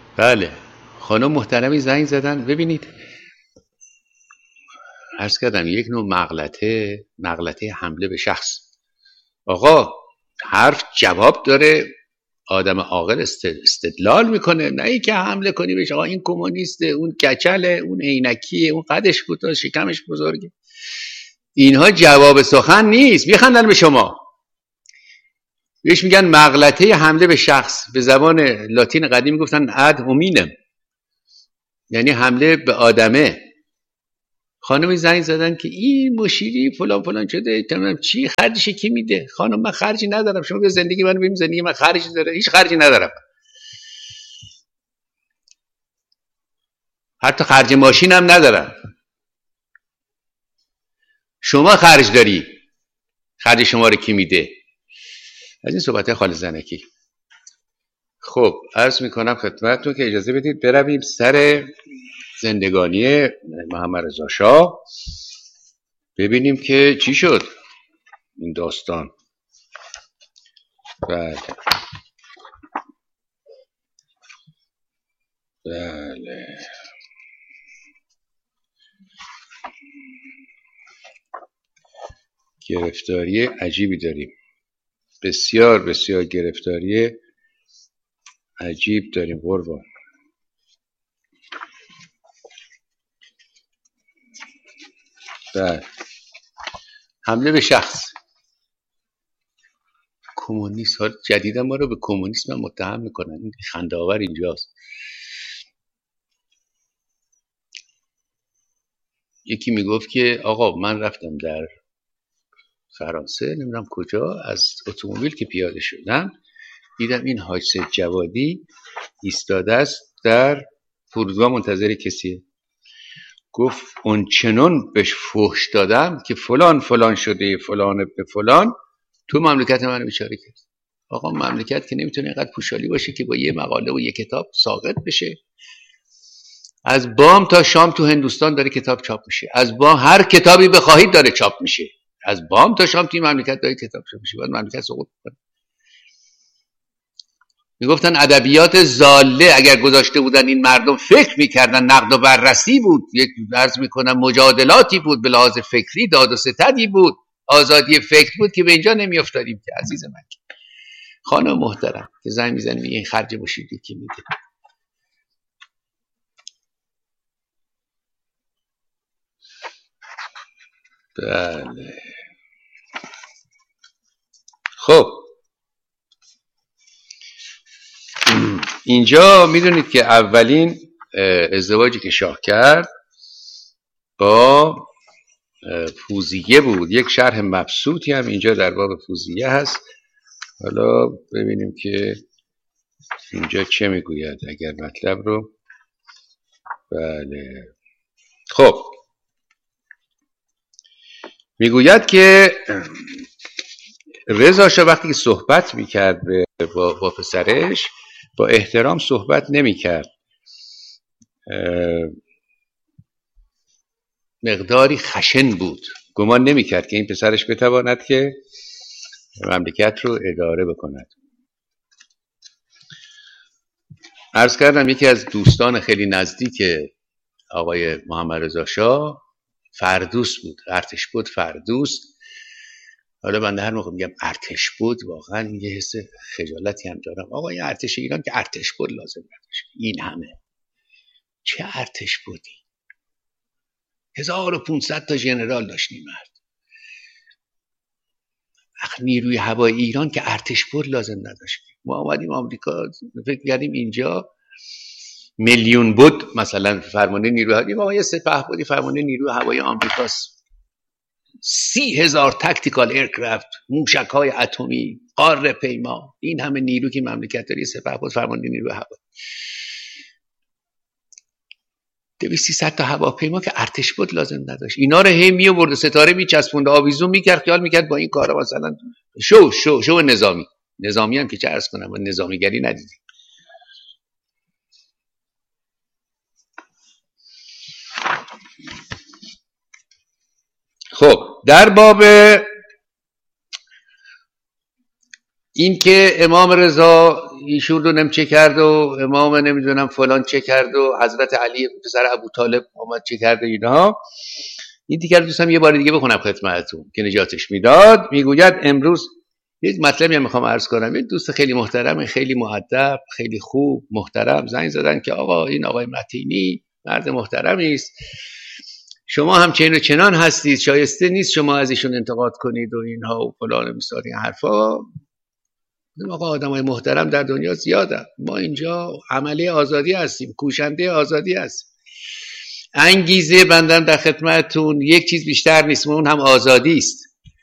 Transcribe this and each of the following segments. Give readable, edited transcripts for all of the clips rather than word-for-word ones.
بله، خانم محترمی زنگ زدن. ببینید، عرض کردم یک نوع مغلطه حمله به شخص. آقا، حرف جواب داره، آدم عاقل استدلال میکنه، نه اینکه حمله کنی بهش. آقا این کمونیسته، اون کچله، اون عینکیه، اون قدش کوتاه، شکمش بزرگه. اینها جواب سخن نیست. میخندن به شما، بهش میگن مغلطه حمله به شخص. به زبان لاتین قدیم گفتن اد هومینم، یعنی حمله به آدمه. خانمی زنگ زدن که این مشیری فلان فلان شده، تمام چی خرجش کی میده؟ خانم من خرجی ندارم، شما به زندگی من ببین، زندگی من خرجی داره؟ هیچ خرجی ندارم، حتی خرج ماشینم ندارم. شما خرج داری، خرج شما رو کی میده؟ از این صحبت خالص زنکی. خب عرض میکنم خدمتتون که اجازه بدید برویم سر زندگانی محمد رضا شاه، ببینیم که چی شد این داستان. بله بله، گرفتاری عجیبی داریم، بسیار بسیار گرفتاری عجیب داریم قربان. بله، حمله به شخص. کمونیست ها جدیدا ما رو به کمونیسم متهم میکنن، این خنده آور اینجاست. یکی میگفت که آقا من رفتم در فرانسه، نمیدونم کجا، از اتومبیل که پیاده شدم دیدم این حاج سید جوادی ایستاده است در فرودگاه منتظر کسیه. گفت اون چنون بهش فحش دادم که فلان فلان شده، فلان ابن فلان، تو مملکت منو بیچاره کرد. آقا مملکت که نمیتونه اینقدر پوشالی باشه که با یه مقاله و یه کتاب ساقط بشه. از بام تا شام تو هندوستان داره کتاب چاپ میشه، از بام هر کتابی بخواهید داره چاپ میشه، از بام تا شام توی مملکت داره کتاب چاپ میشه. باید مملکت سقوط کنه. میگفتن ادبیات ضاله اگر گذاشته بودن این مردم فکر میکردن، نقد و بررسی بود، یک عرض میکنم مجادلاتی بود، به لحاظ فکری داد و ستدی بود، آزادی فکر بود، که به اینجا نمیافتادیم. که عزیز من، خانم محترم که زنگ میزنیم این خرج باشیدی که میده. بله. خب اینجا میدونید که اولین ازدواجی که شاه کرد با فوزیه بود. یک شرح مبسوطی هم اینجا در باب فوزیه هست. حالا ببینیم که اینجا چه میگوید اگر مطلب رو. بله. خب میگوید که رضا شاه وقتی که صحبت میکرد با پسرش، با احترام صحبت نمیکرد، مقداری خشن بود، گمان نمیکرد که این پسرش بتواند که مملکت رو اداره بکند. عرض کردم یکی از دوستان خیلی نزدیک آقای محمد رضا شاه فردوس بود، ارتشبد فردوس. حالا بنده هر موقع میگم ارتشبد واقعا یه حس خجالتی هم دارم. آقا این ارتش ایران که ارتشبد لازم نداشت، این همه چه ارتشبدی؟ 1500 تا ژنرال داشت این مرد. نیروی هوایی ایران که ارتشبد لازم نداشت. ما آمدیم آمریکا، فکر کردیم اینجا میلیون بود مثلا فرمانده نیروی هوایی، ما یه سپهبدی فرمانده نیروی هوایی آمریکاست، 30,000 تاکتیکال ایرکرافت، موشک‌های اتمی، قاره پیما، این همه نیرو که مملکت داره، سپهبد فرمانده نیروی هوایی، 200-300 تا هواپیما که ارتشبد لازم نداشت. اینا رو هی میآورد ستاره میچسبوند، آویزون میکرد، خیال میکرد با این کارا مثلا شو نظامی هم که چه عرض کنم، نظامیگری ندیدیم. خب در باب این که امام رضا ایشون رو چه کرد و امام نمیدونم فلان چه کرد و حضرت علی پسر ابو طالب آمد چه کرد و اینها، این دیگر دوستم یه بار دیگه بخونم خدمتتون که نجاتش میداد. میگوید امروز یه مطلبی هم میخوام عرض کنم. یه دوست خیلی محترم، خیلی مؤدب، خیلی خوب محترم زنگ زدن که آقا این آقای متینی مرد محترمی است، شما هم چین و چنان هستید، شایسته نیست شما از ایشون انتقاد کنید و اینها و فلان و بیسار این حرفا. آقا آدمای محترم در دنیا زیادن، ما اینجا عملی آزادی هستیم، کوشنده آزادی هستیم. انگیزه بندم در خدمتتون یک چیز بیشتر نیست، اون هم آزادی است.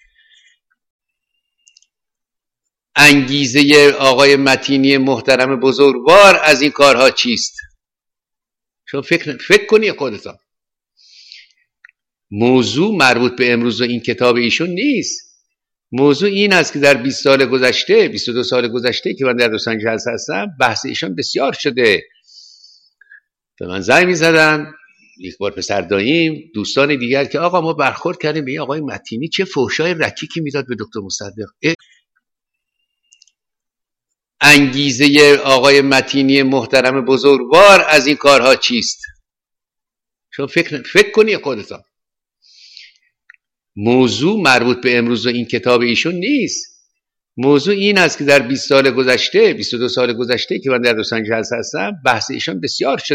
انگیزه آقای متینی محترم بزرگوار از این کارها چیست؟ شما فکر کنی خودتان. موضوع مربوط به امروز و این کتاب ایشون نیست. موضوع این است که در 20 سال گذشته، 22 سال گذشته که من در لس آنجلس هستم، بحث ایشون بسیار شده. به من زنگ می‌زدن یک بار پسر داییم، دوستان دیگر که آقا ما برخورد کردیم به این آقای متینی، چه فحشای رکیکی میداد به دکتر مصدق. انگیزه آقای متینی محترم بزرگوار از این کارها چیست؟ شما فکر کنی خودتان. موضوع مربوط به امروز و این کتاب ایشون نیست. موضوع این است که در 20 سال گذشته، 22 سال گذشته که من در لس آنجلس هستم، بحث ایشون بسیار شده.